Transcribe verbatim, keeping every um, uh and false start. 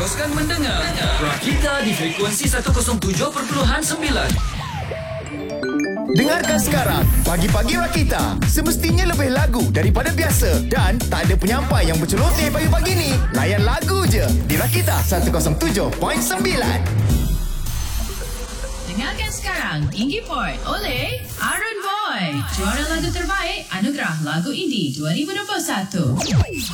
Teruskan mendengar Rakita di frekuensi seratus tujuh perpuluhan sembilan. Dengarkan sekarang Pagi-Pagi Rakita. Semestinya lebih lagu daripada biasa. Dan tak ada penyampai yang berceloteh pagi-pagi ni. Layan lagu je di Rakita seratus tujuh perpuluhan sembilan. Dengarkan sekarang Indie Port oleh Aaron Boy. Juara lagu terbaik Anugerah Lagu Indie dua ribu dua puluh satu.